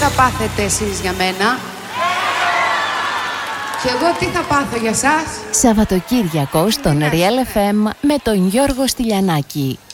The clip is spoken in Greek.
θα πάθετε εσείς για μένα και εγώ τι θα πάθω για σας. Σαββατοκύριακο στον Real FM με τον Γιώργο Στυλιανάκη.